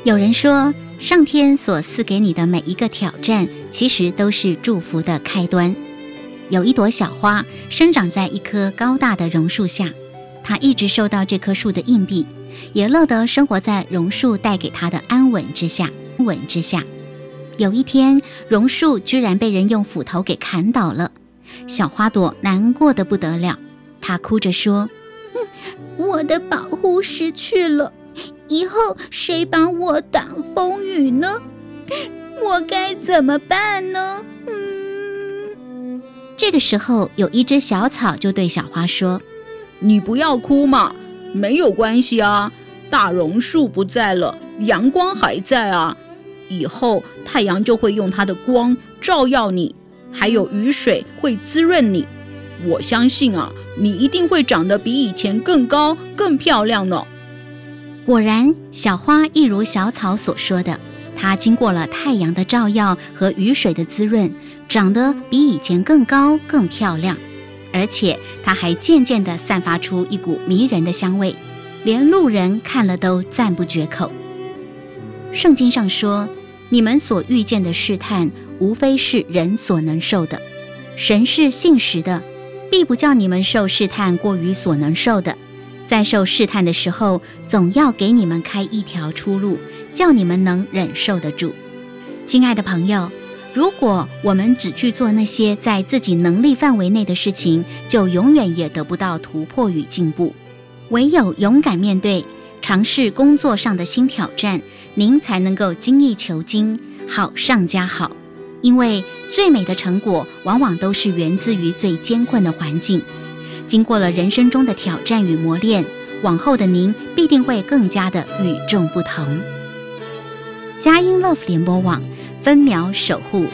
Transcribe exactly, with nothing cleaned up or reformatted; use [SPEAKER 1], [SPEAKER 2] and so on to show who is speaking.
[SPEAKER 1] 有人说，上天所赐给你的每一个挑战，其实都是祝福的开端。有一朵小花生长在一棵高大的榕树下，它一直受到这棵树的荫庇，也乐得生活在榕树带给它的安稳之下。安稳之下，有一天，榕树居然被人用斧头给砍倒了。小花朵难过得不得了，她哭着说：“
[SPEAKER 2] 我的保护失去了，以后谁帮我挡风雨呢？我该怎么办呢？”嗯，
[SPEAKER 1] 这个时候，有一只小草就对小花说：“
[SPEAKER 3] 你不要哭嘛，没有关系啊，大榕树不在了，阳光还在啊，以后太阳就会用它的光照耀你，还有雨水会滋润你。我相信啊，你一定会长得比以前更高、更漂亮呢。”
[SPEAKER 1] 果然，小花一如小草所说的，它经过了太阳的照耀和雨水的滋润，长得比以前更高、更漂亮，而且它还渐渐地散发出一股迷人的香味，连路人看了都赞不绝口。圣经上说，你们所遇见的试探，无非是人所能受的。神是信实的，必不叫你们受试探过于所能受的。在受试探的时候，总要给你们开一条出路，叫你们能忍受得住。亲爱的朋友，如果我们只去做那些在自己能力范围内的事情，就永远也得不到突破与进步。唯有勇敢面对，尝试工作上的新挑战，您才能够精益求精，好上加好。因为最美的成果往往都是源自于最艰困的环境。经过了人生中的挑战与磨练，往后的您必定会更加的与众不同。佳音 Love 联播网，分秒守护